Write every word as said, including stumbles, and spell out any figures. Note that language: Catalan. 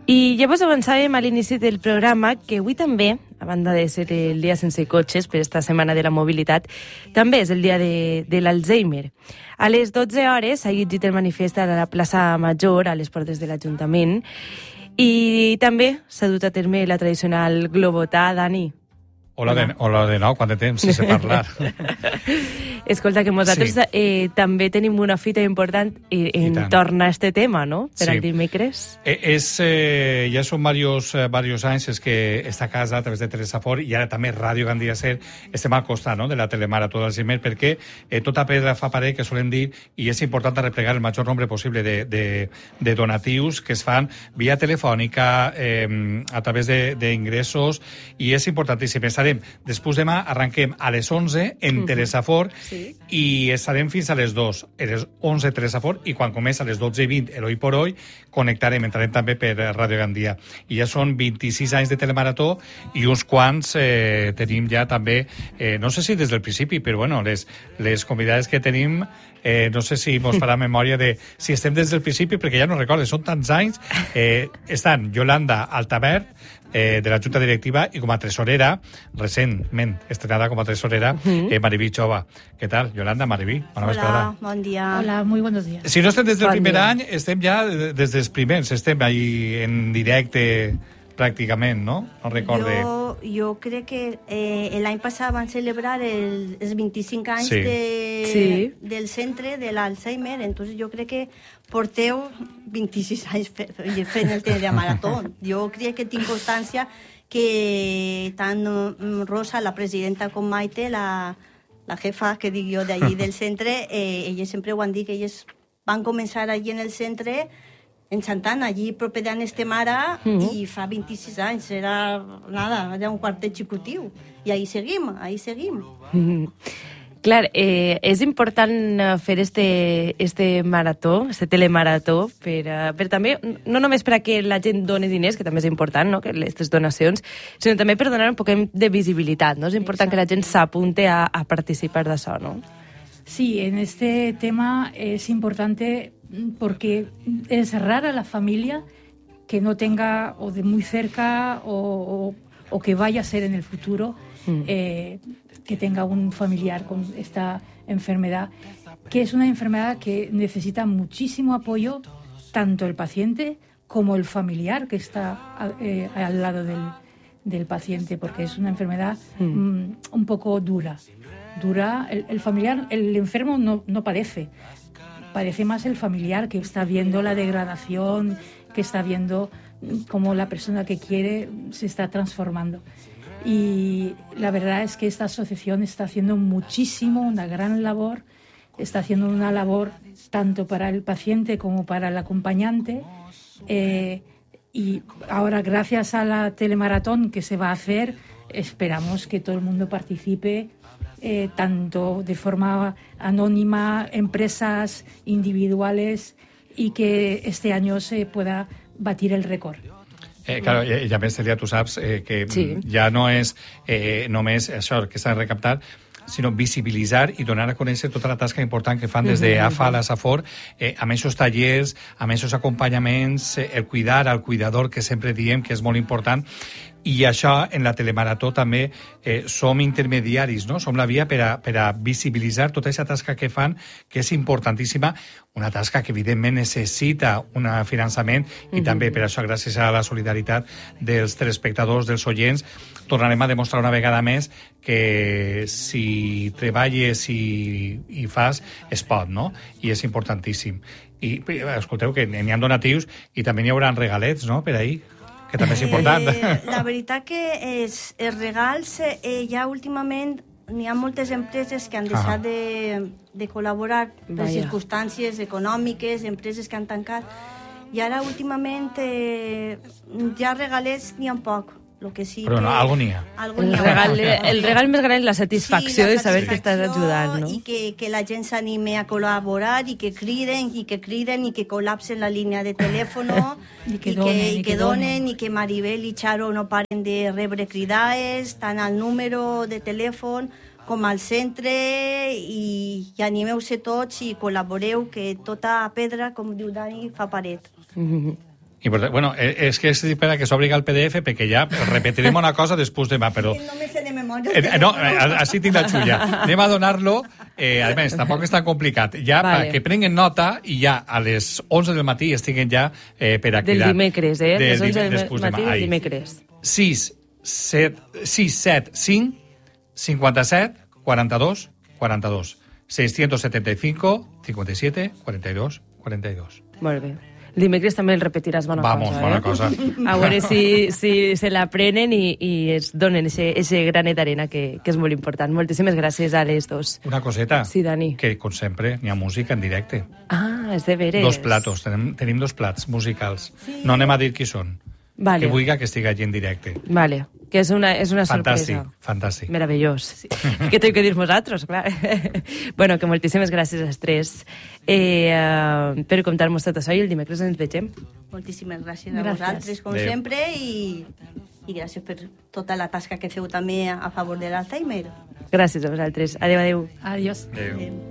I ja vos avançàvem a l'inici del programa que avui també, a banda de ser el dia sense cotxes per esta setmana de la mobilitat, també és el dia de, de l'Alzheimer. A les dotze hores s'ha llegit el manifest a la plaça Major, a les portes de l'Ajuntament, i també s'ha dut a terme la tradicional globotà. Dani. Hola de, hola de nou, quant de temps sense parlar. Escolta, que nosaltres sí. eh, també tenim una fita important en torn a este tema, no? Per sí. al dimecres. Eh, és, eh, ja són varios, eh, varios anys és que esta casa, a través de Teresa Fort, i ara també Ràdio Gandia Ser, estem al costat, no?, de la telemarató d'Alzheimer, perquè eh, tota pedra fa paret, que solen dir, i és important replegar el major nombre possible de, de, de donatius que es fan via telefònica, eh, a través d'ingressos, i és importantíssim. Estarem, després demà, arranquem a les onze en Teresa Fort, sí. i estarem fins a les dos, a les onze Teresa Fort, i quan comença a les dotze i vint, el Hoy por Hoy, connectarem, entrarem també per Ràdio Gandia. I ja són vint-i-sis anys de telemarató i uns quants eh, tenim ja també, eh, no sé si des del principi, però bueno, les, les convidades que tenim, eh, no sé si mos farà memòria de si estem des del principi, perquè ja no recordo, són tants anys. Eh, estan Yolanda Altabert, eh, de la Junta Directiva, i com a tresorera, recentment estrenada com a tresorera, eh, Mariví Chova. ¿Qué tal, Yolanda, Mariví? Bona Hola, vesprada. Bon dia. Hola, muy buenos días. Si no estem des del bon primer dia. any, estem ja des dels primers, estem ahí en directe pràcticament, no? No recorde. Jo, jo crec que eh, l'any passat van celebrar el, els vint-i-cinc anys Sí. de, Sí. del centre de l'Alzheimer, entonces jo crec que porteu vint-i-sis anys fe- fe- fent el de marató. Jo crec que té importància que tant mm, Rosa, la presidenta, com Maite, la, la jefa, que dic jo, d'allí del centre, eh, elles sempre ho han dit, que elles van començar allí en el centre, en Santana, allí proper d'on estem ara, Mhm. i fa vint-i-sis anys, era nada, era un quartet xicotiu. I ahí seguim, ahí seguim. Mm. Clar, eh, és important eh, fer este, este marató, este telemarató, per, uh, per també, no només per a que la gent doni diners, que també és important, no?, que aquestes donacions, sinó també per donar un poc de visibilitat, no? És important Exacte. que la gent s'apunte a, a participar d'això, no? Sí, en este tema es importante porque es rara la familia que no tenga o de muy cerca o, o, o que vaya a ser en el futuro mm. eh, que tenga un familiar con esta enfermedad, que es una enfermedad que necesita muchísimo apoyo, tanto el paciente como el familiar que está eh, al lado del, del paciente, porque es una enfermedad mm. Mm, un poco dura. Dura, el, el familiar, el enfermo no, no padece, padece más el familiar, que está viendo la degradación, que está viendo cómo la persona que quiere se está transformando. Y la verdad es que esta asociación está haciendo muchísimo, una gran labor, está haciendo una labor tanto para el paciente como para el acompañante, eh, y ahora, gracias a la telemaratón que se va a hacer, esperamos que todo el mundo participe, eh, tanto de forma anónima, empresas individuales, y que este año se pueda batir el récord. Eh, claro, i, i a més, Celia, tu saps eh, que Sí. ja no és eh, només això que s'ha de recaptar, sinó visibilitzar i donar a conèixer tota la tasca important que fan des de A F A a la Safor, eh, amb aquests tallers, amb aquests acompanyaments, eh, el cuidar al cuidador, que sempre diem que és molt important. I això, en la telemarató també eh, som intermediaris, no? Som la via per a, per a visibilitzar tota aquesta tasca que fan, que és importantíssima, una tasca que evidentment necessita un finançament, i uh-huh. també per això, gràcies a la solidaritat dels telespectadors, dels oients, tornarem a demostrar una vegada més que si treballes i, i fas, es pot, no? I és importantíssim. I escolteu que n'hi ha donatius i també n'hi haurà regalets, no?, per ahir, que també és important. Eh, la veritat que és, els regals, eh, ja últimament n'hi ha moltes empreses que han deixat ah. de, de col·laborar per Vaya. circumstàncies econòmiques, empreses que han tancat, i ara últimament eh, ja regalets n'hi ha poc. Lo que sí Però que, no, algo n'hi ha. Algo El n'hi ha. regal, el regal més gran és la satisfacció Sí, la de saber que estàs satisfacció, ajudant, no? I que, que la gent s'anime a col·laborar i que criden i que criden i que col·lapsen la línia de telèfon I que i, donen, que, i i que que donen donen. i que Maribel i Charo no paren de rebre cridades tant al número de telèfon com al centre, i, i animeu-se tots i col·laboreu, que tota pedra, com diu Dani, fa paret. Mhm. Important. Bueno, és que és per a que s'obriga el P D F, perquè ja repetirem una cosa després demà, però... No me sé de memòria. Eh, no, així tinc la xulla. Anem a donar-lo, eh, a més, tampoc és tan complicat. Ja, vale. Que prenguen nota i ja a les onze del matí estiguen ja eh, per a cridar. Del dimecres, eh? De, les onze del de, matí del dimecres. sis, set, cinc, cinquanta-set, quaranta-dos, quaranta-dos. seiscientos setenta y cinco, cincuenta y siete, cuarenta y dos, cuarenta y dos. Molt bé. El dimecres també el repetiràs bona Vamos, cosa. bona eh? cosa. A veure si, si se l'aprenen i, i es donen ese granet d'arena que, que és molt important. Moltíssimes gràcies a les dos. Una coseta. Sí, Dani. Que, com sempre, n'hi ha música en directe. Ah, és de veres. Dos platos. Tenim, tenim dos plats musicals. Sí. No anem a dir qui són. Vale. Que vulgui que estigui allí en directe. Vale. Que és una, és una fantàstic, sorpresa. Fantàstic. Meravellós. Sí. Què t'he que dir nosaltres, clar. Bueno, que moltíssimes gràcies als tres eh, uh, per contar-nos tot això i el dimecres ens vegem. Moltíssimes gràcies a Gràcies. vosaltres, com Adéu. sempre, i, i gràcies per tota la tasca que feu també a favor de l'Alzheimer. Gràcies a vosaltres. Adéu, adéu. Adiós. Adéu. Adéu.